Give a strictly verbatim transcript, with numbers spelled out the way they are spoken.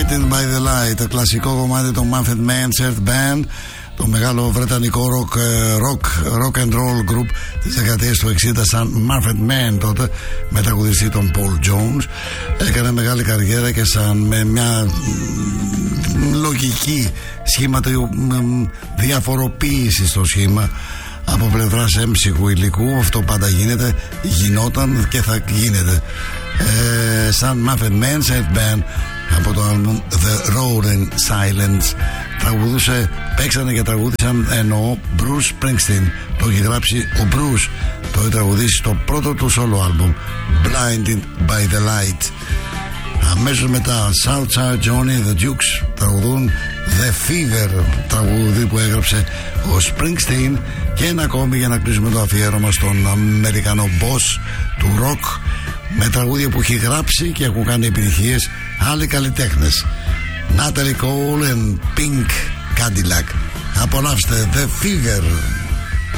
Blinded by the Light, το κλασικό κομμάτι των Manfred Mann's Earth Band, το μεγάλο βρετανικό rock, rock, rock and roll group της δεκαετίας του εξήντα, σαν Manfred Mann τότε, με τραγουδιστή τον Paul Jones. Έκανε μεγάλη καριέρα και σαν με μια λογική σχήματα, διαφοροποίηση στο σχήμα από πλευράς έμψυχου υλικού. Αυτό πάντα γίνεται, γινόταν και θα γίνεται. Ε, σαν Manfred Mann's Earth Band από το album The Roaring Silence. Τραγουδούσε, παίξανε και τραγούδισαν, εννοώ Bruce Springsteen. Το έχει γράψει ο Bruce, το έχει τραγουδίσει στο πρώτο του solo album Blinded by the Light. Αμέσως μετά Southside Johnny The Dukes τραγουδούν The Fever, τραγούδι που έγραψε ο Springsteen. Και ένα ακόμη για να κλείσουμε το αφιέρωμα στον Αμερικανό boss του rock, με τραγούδια που έχει γράψει και έχουν κάνει επιτυχίες άλλοι καλλιτέχνες, Natalie Cole and Pink Cadillac. Απολαύστε The Fever.